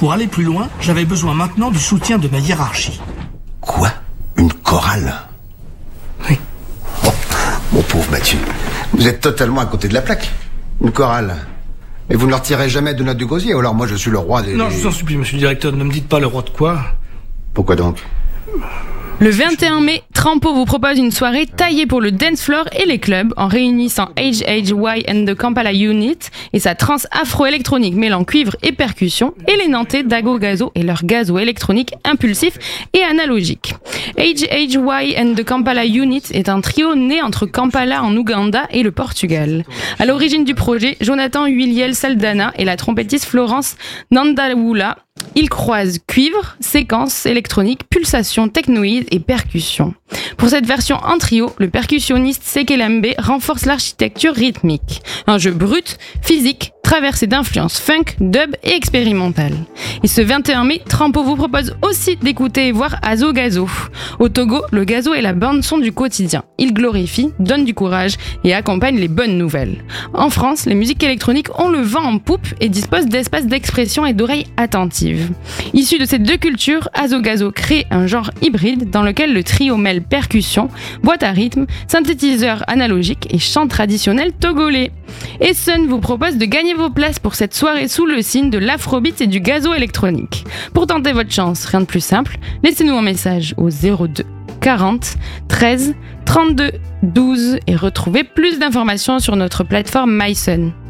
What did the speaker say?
pour aller plus loin, j'avais besoin maintenant du soutien de ma hiérarchie. Quoi ? Une chorale ? Oui. Oh, mon pauvre Mathieu, vous êtes totalement à côté de la plaque. Une chorale. Mais vous ne leur tirez jamais de notes du gosier, alors moi je suis le roi des... Non, je vous en supplie, monsieur le directeur, ne me dites pas le roi de quoi. Pourquoi donc ? Le 21 mai, Trampo vous propose une soirée taillée pour le dance floor et les clubs en réunissant HHY and the Kampala Unit et sa trance afro-électronique mêlant cuivre et percussion et les Nantais d'Ago Gazo et leur gazo électronique impulsif et analogique. HHY and the Kampala Unit est un trio né entre Kampala en Ouganda et le Portugal. À l'origine du projet, Jonathan Huiliel Saldana et la trompettiste Florence Nandawula. Ils croisent cuivre, séquences électroniques, pulsations, technoïdes et percussions. Pour cette version en trio, le percussionniste Sekelembe renforce l'architecture rythmique. Un jeu brut, physique, traversé d'influences funk, dub et expérimentales. Et ce 21 mai, Trampo vous propose aussi d'écouter et voir Azo Gazo. Au Togo, le gazo est la bande-son du quotidien. Il glorifie, donne du courage et accompagne les bonnes nouvelles. En France, les musiques électroniques ont le vent en poupe et disposent d'espaces d'expression et d'oreilles attentives. Issu de ces deux cultures, Azo Gazo crée un genre hybride dans lequel le trio mêle percussion, boîte à rythme, synthétiseur analogique et chant traditionnel togolais. Et Sun vous propose de gagner vos places pour cette soirée sous le signe de l'afrobeat et du gazo électronique. Pour tenter votre chance, rien de plus simple, laissez-nous un message au 02 40 13 32 12 et retrouvez plus d'informations sur notre plateforme MySun.